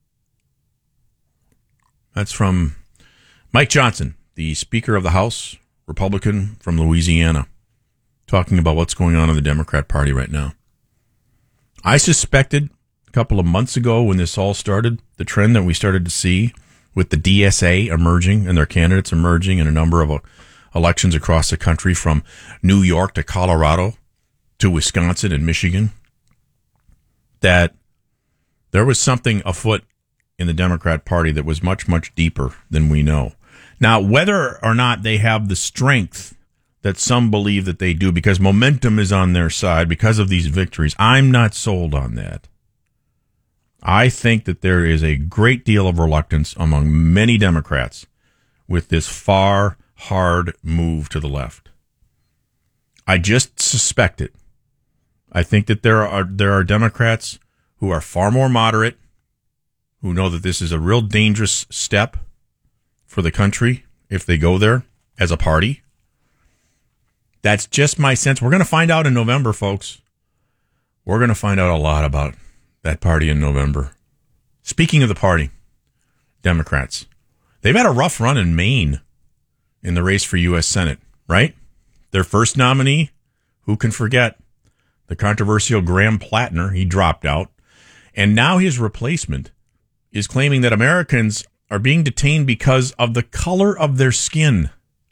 That's from Mike Johnson, the Speaker of the House, Republican from Louisiana, talking about what's going on in the Democrat Party right now. I suspected a couple of months ago when this all started, the trend that we started to see with the DSA emerging and their candidates emerging in a number of elections across the country, from New York to Colorado to Wisconsin and Michigan, that there was something afoot in the Democrat Party that was much, much deeper than we know. Now, whether or not they have the strength that some believe that they do, because momentum is on their side because of these victories, I'm not sold on that. I think that there is a great deal of reluctance among many Democrats with this far, hard move to the left. I just suspect it. I think that there are Democrats who are far more moderate, who know that this is a real dangerous step for the country if they go there as a party. That's just my sense. We're going to find out in November, folks. We're going to find out a lot about that party in November. Speaking of the party, Democrats, they've had a rough run in Maine in the race for U.S. Senate, right? Their first nominee, who can forget? The controversial Graham Plattner, he dropped out. And now his replacement is claiming that Americans are being detained because of the color of their skin.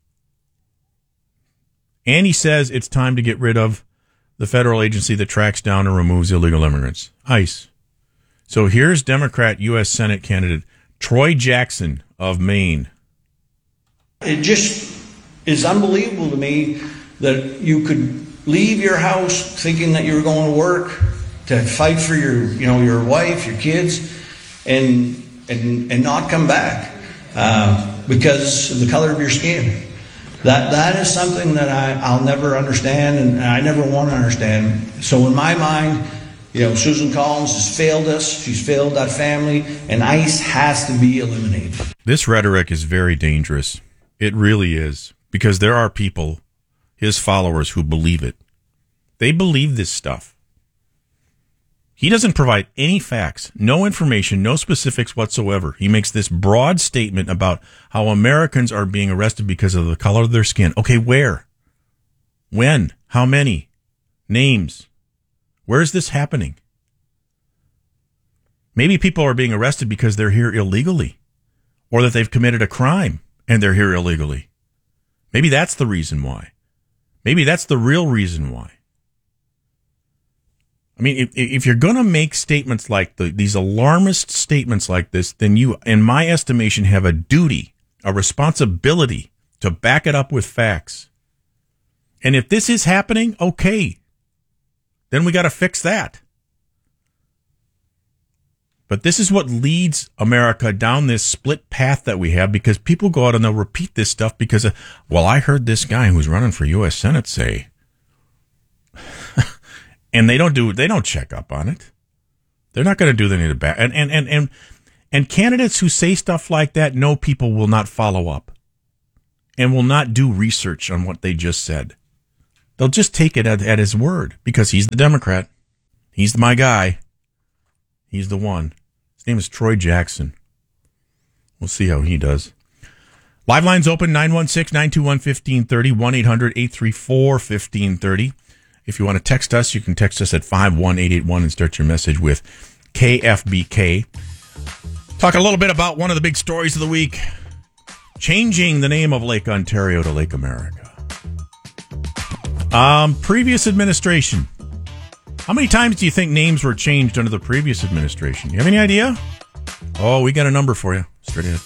And he says it's time to get rid of the federal agency that tracks down and removes illegal immigrants, ICE. So here's Democrat U.S. Senate candidate Troy Jackson of Maine. It just is unbelievable to me that you could leave your house thinking that you were going to work to fight for your wife, your kids, and not come back because of the color of your skin. That is something that I'll never understand, and I never want to understand. So in my mind, Susan Collins has failed us. She's failed that family, and ICE has to be eliminated. This rhetoric is very dangerous. It really is, because there are people, his followers, who believe it. They believe this stuff. He doesn't provide any facts, no information, no specifics whatsoever. He makes this broad statement about how Americans are being arrested because of the color of their skin. Okay, where? When? How many? Names? Where is this happening? Maybe people are being arrested because they're here illegally, or that they've committed a crime and they're here illegally. Maybe that's the reason why. Maybe that's the real reason why. I mean, if you're going to make statements like these alarmist statements like this, then you, in my estimation, have a duty, a responsibility to back it up with facts. And if this is happening, okay, then we got to fix that. But this is what leads America down this split path that we have, because people go out and they'll repeat this stuff because, well, I heard this guy who's running for U.S. Senate say, and they don't check up on it. They're not going to do the need to back. And candidates who say stuff like that know people will not follow up and will not do research on what they just said. They'll just take it at his word because he's the Democrat. He's my guy. He's the one. His name is Troy Jackson. We'll see how he does. Live lines open, 916-921-1530, 1-800-834-1530. If you want to text us, you can text us at 51881 and start your message with KFBK. Talk a little bit about one of the big stories of the week, changing the name of Lake Ontario to Lake America. Previous administration. How many times do you think names were changed under the previous administration? You have any idea? Oh, we got a number for you. Straight ahead.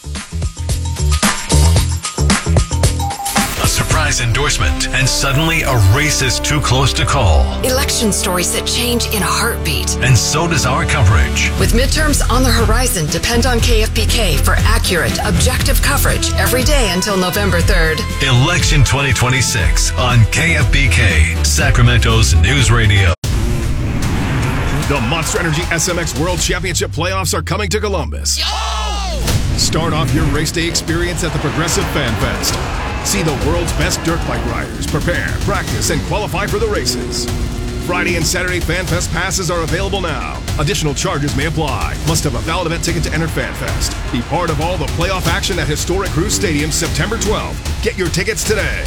A surprise endorsement, and suddenly a race is too close to call. Election stories that change in a heartbeat. And so does our coverage. With midterms on the horizon, depend on KFBK for accurate, objective coverage every day until November 3rd. Election 2026 on KFBK, Sacramento's news radio. The Monster Energy SMX World Championship playoffs are coming to Columbus. Start off your race day experience at the Progressive Fan Fest. See the world's best dirt bike riders prepare, practice, and qualify for the races. Friday and Saturday Fan Fest passes are available now. Additional charges may apply. Must have a valid event ticket to enter Fan Fest. Be part of all the playoff action at historic Cruise Stadium September 12th. Get your tickets today.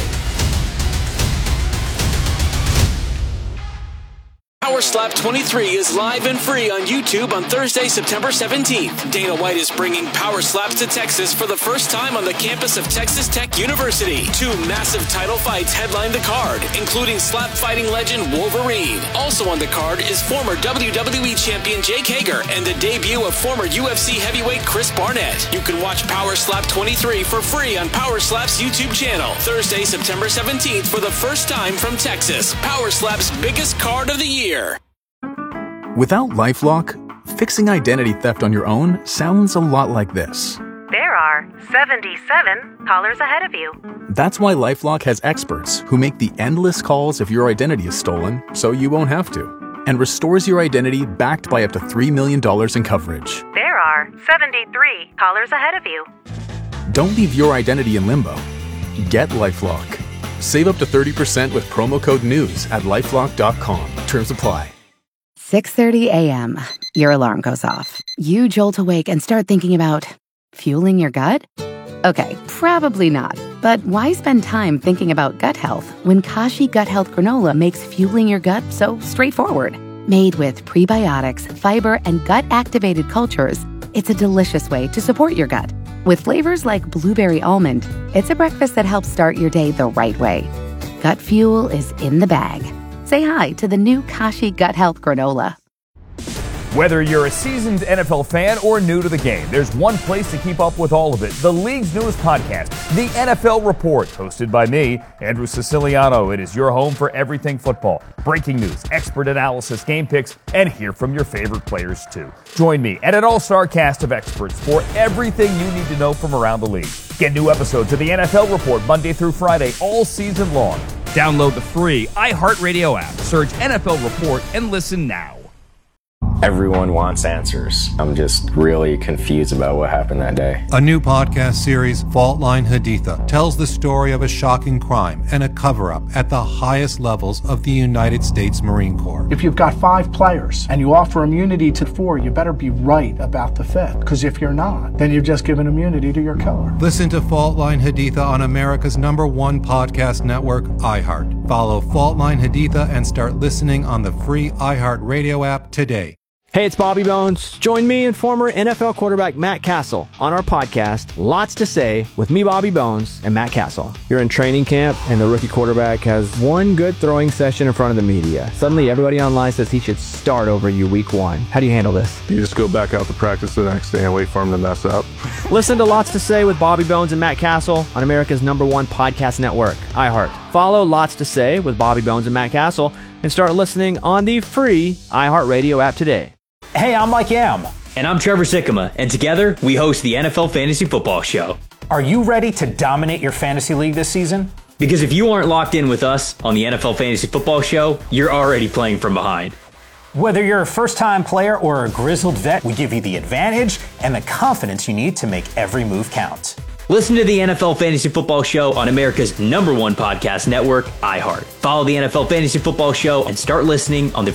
Power Slap 23 is live and free on YouTube on Thursday, September 17th. Dana White is bringing Power Slaps to Texas for the first time on the campus of Texas Tech University. 2 massive title fights headline the card, including slap fighting legend Wolverine. Also on the card is former WWE champion Jake Hager and the debut of former UFC heavyweight Chris Barnett. You can watch Power Slap 23 for free on Power Slap's YouTube channel. Thursday, September 17th for the first time from Texas. Power Slap's biggest card of the year. Without LifeLock, fixing identity theft on your own sounds a lot like this. There are 77 callers ahead of you. That's why LifeLock has experts who make the endless calls if your identity is stolen, so you won't have to, and restores your identity backed by up to $3 million in coverage. There are 73 callers ahead of you. Don't leave your identity in limbo. Get LifeLock. Save up to 30% with promo code NEWS at LifeLock.com. Terms apply. 6:30 a.m. Your alarm goes off. You jolt awake and start thinking about fueling your gut? Okay, probably not. But why spend time thinking about gut health when Kashi Gut Health Granola makes fueling your gut so straightforward? Made with prebiotics, fiber, and gut-activated cultures, it's a delicious way to support your gut. With flavors like blueberry almond, it's a breakfast that helps start your day the right way. Gut fuel is in the bag. Say hi to the new Kashi Gut Health Granola. Whether you're a seasoned NFL fan or new to the game, there's one place to keep up with all of it. The league's newest podcast, The NFL Report, hosted by me, Andrew Siciliano. It is your home for everything football. Breaking news, expert analysis, game picks, and hear from your favorite players too. Join me and an all-star cast of experts for everything you need to know from around the league. Get new episodes of The NFL Report Monday through Friday all season long. Download the free iHeartRadio app. Search NFL Report and listen now. Everyone wants answers. I'm just really confused about what happened that day. A new podcast series, Fault Line Haditha, tells the story of a shocking crime and a cover-up at the highest levels of the United States Marine Corps. If you've got 5 players and you offer immunity to 4, you better be right about the 5th. Because if you're not, then you've just given immunity to your killer. Listen to Fault Line Haditha on America's #1 podcast network, iHeart. Follow Fault Line Haditha and start listening on the free iHeartRadio app today. Hey, it's Bobby Bones. Join me and former NFL quarterback Matt Castle on our podcast, Lots to Say, with me, Bobby Bones, and Matt Castle. You're in training camp, and the rookie quarterback has one good throwing session in front of the media. Suddenly, everybody online says he should start over you week one. How do you handle this? You just go back out to practice the next day and wait for him to mess up. Listen to Lots to Say with Bobby Bones and Matt Castle on America's #1 podcast network, iHeart. Follow Lots to Say with Bobby Bones and Matt Castle and start listening on the free iHeartRadio app today. Hey, I'm Mike Yam. And I'm Trevor Sikkema, and together we host the NFL Fantasy Football Show. Are you ready to dominate your fantasy league this season? Because if you aren't locked in with us on the NFL Fantasy Football Show, you're already playing from behind. Whether you're a first-time player or a grizzled vet, we give you the advantage and the confidence you need to make every move count. Listen to the NFL Fantasy Football Show on America's #1 podcast network, iHeart. Follow the NFL Fantasy Football Show and start listening on the